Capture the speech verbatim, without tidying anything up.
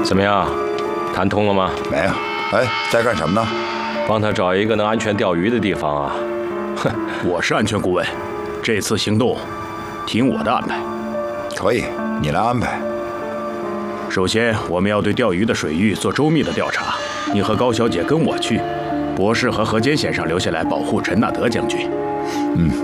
怎么样，谈通了吗？ 没有。哎，在干什么呢？ 帮他找一个能安全钓鱼的地方啊。 哼，我是安全顾问，这次行动听我的安排。 可以，你来安排。 首先，我们要对钓鱼的水域做周密的调查。你和高小姐跟我去，博士和何坚先生留下来保护陈纳德将军。 嗯，